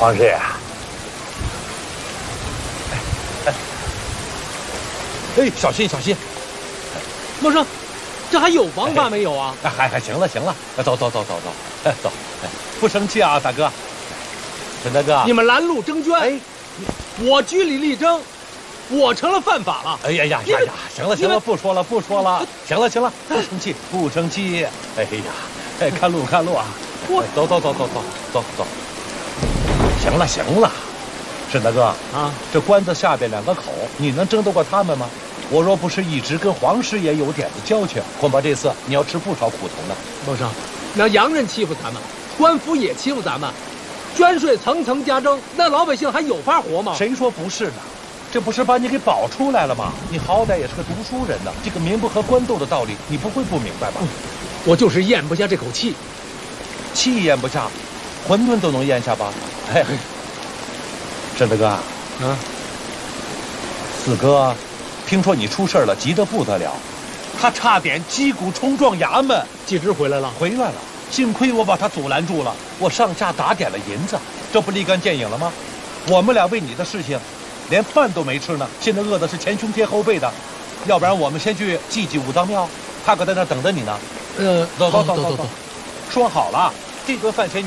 皇师，哎，小心小心！ 默生，这还有王法没有啊？ 还行了行了，走，走，不生气啊，大哥。陈大哥， 你们拦路征捐，哎，我据理力争，我成了犯法了。 哎呀，行了，不说了，行了，不生气。哎呀，看路啊！走，行了，沈大哥啊，这关子下边2个口，你能争得过他们吗？我若不是一直跟皇师爷有点子交情，恐怕这次你要吃不少苦头呢。 默生，那洋人欺负咱们，官府也欺负咱们，捐税层层加征，那老百姓还有法活吗？ 谁说不是呢？这不是把你给保出来了吗？你好歹也是个读书人呢，这个民不和官斗的道理，你不会不明白吧？ 我就是咽不下这口气， 气咽不下，馄饨都能咽下吧？哎，沈大哥啊，四哥，听说你出事了，急得不得了，他差点击鼓冲撞衙门。 季之回来了， 幸亏我把他阻拦住了，我上下打点了银子，这不立竿见影了吗？我们俩为你的事情，连饭都没吃呢，现在饿的是前胸贴后背的，要不然我们先去祭武当庙，他可在那等着你呢。 走， 说好了，这顿饭钱